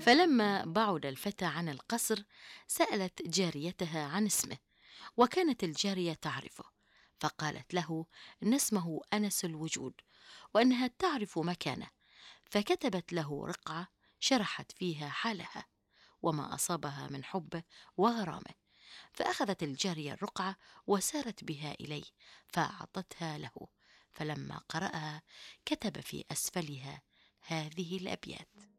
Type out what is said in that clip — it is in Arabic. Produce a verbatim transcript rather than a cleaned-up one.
فلما بعد الفتى عن القصر سألت جاريتها عن اسمه، وكانت الجارية تعرفه، فقالت له إن اسمه أنس الوجود، وأنها تعرف مكانه، فكتبت له رقعة شرحت فيها حالها وما أصابها من حبه وغرامه. فأخذت الجارية الرقعة وسارت بها إليه فأعطتها له، فلما قرأها كتب في أسفلها هذه الأبيات: